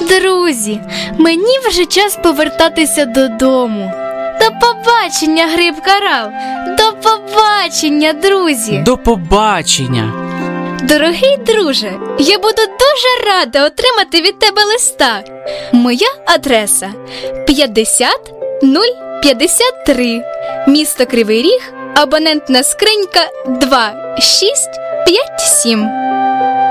Друзі, мені вже час повертатися додому. До побачення, Гриб Карал! До побачення, друзі! До побачення! Дорогий друже, я буду дуже рада отримати від тебе листа. Моя адреса 50053, місто Кривий Ріг, абонентна скринька 2657.